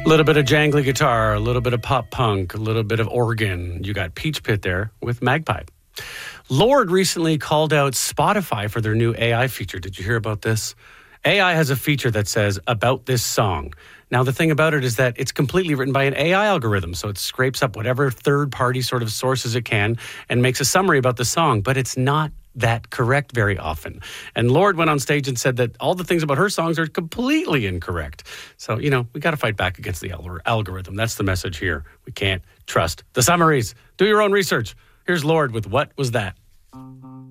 A little bit of jangly guitar, a little bit of pop punk, a little bit of organ. You got Peach Pit there with Magpie. Lorde recently called out Spotify for their new AI feature. Did you hear about this? AI has a feature that says, about this song. Now, the thing about it is that it's completely written by an AI algorithm, so it scrapes up whatever third-party sort of sources it can and makes a summary about the song, but it's not that correct very often. And Lorde went on stage and said that all the things about her songs are completely incorrect. So, we got to fight back against the algorithm. That's the message here. We can't trust the summaries. Do your own research. Here's Lorde with What Was That?